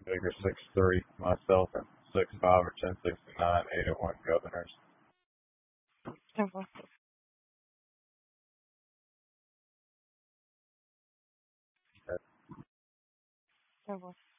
Figure 6'3", myself, and 6'5" or 1069, 801 Governors. Okay. Okay.